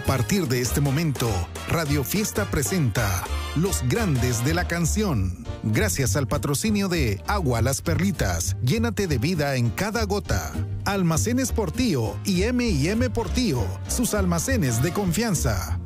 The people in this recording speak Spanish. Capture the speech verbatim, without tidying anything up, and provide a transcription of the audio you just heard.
partir de este momento, Radio Fiesta presenta Los Grandes de la Canción. Gracias al patrocinio de Agua Las Perlitas, llénate de vida en cada gota. Almacenes Portillo y eme y eme Portillo, sus almacenes de confianza.